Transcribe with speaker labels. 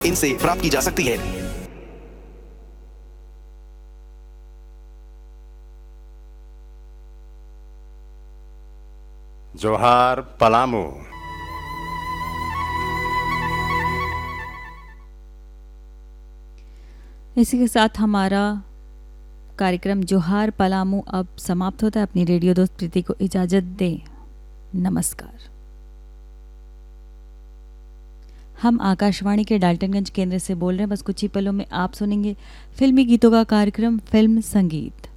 Speaker 1: इनसे प्राप्त की जा सकती है।
Speaker 2: जोहार पलामू।
Speaker 3: इसी के साथ हमारा कार्यक्रम जोहार पलामू अब समाप्त होता है। अपनी रेडियो दोस्त प्रीति को इजाज़त दें। नमस्कार। हम आकाशवाणी के डाल्टनगंज केंद्र से बोल रहे हैं। बस कुछ ही पलों में आप सुनेंगे फिल्मी गीतों का कार्यक्रम फिल्म संगीत।